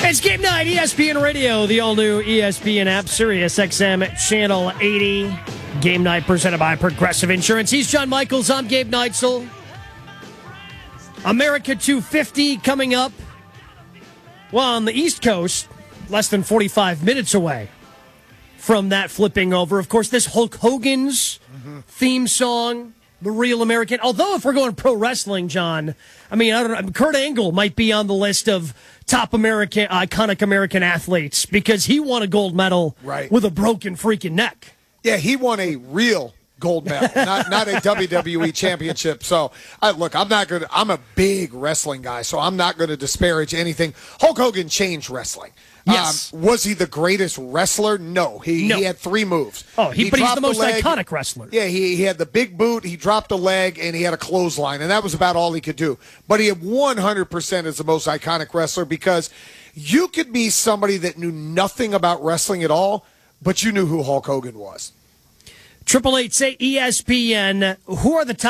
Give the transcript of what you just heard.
It's Game Night, ESPN Radio, the all-new ESPN app, Sirius XM Channel 80. Game Night presented by Progressive Insurance. He's John Michaels. I'm Gabe Neitzel. America 250 coming up. Well, on the East Coast, less than 45 minutes away from that flipping over. Of course, this Hulk Hogan's theme song, The Real American. Although, if we're going pro wrestling, John, I don't know, Kurt Angle might be on the list of top iconic American athletes because he won a gold medal with a broken freaking neck. Yeah, he won a real gold medal, not a WWE championship. So, I'm a big wrestling guy, so I'm not going to disparage anything. Hulk Hogan changed wrestling. Yes. Was he the greatest wrestler? No. He had 3 moves. But he's the most iconic wrestler. Yeah, he had the big boot, he dropped a leg, and he had a clothesline, and that was about all he could do. But he had 100% as the most iconic wrestler because you could be somebody that knew nothing about wrestling at all, but you knew who Hulk Hogan was. 888 say ESPN. Who are the top